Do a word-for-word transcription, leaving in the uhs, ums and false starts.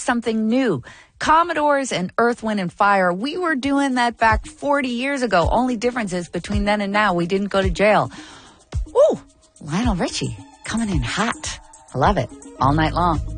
something new. Commodores and Earth, Wind and Fire, we were doing that back forty years ago. Only difference is between then and now, we didn't go to jail. Ooh, Lionel Richie coming in hot. I love it. All night long.